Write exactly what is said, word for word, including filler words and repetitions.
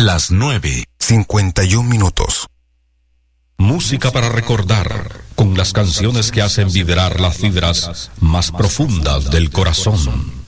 Las nueve, cincuenta y un minutos. Música para recordar, con las canciones que hacen vibrar las fibras más profundas del corazón.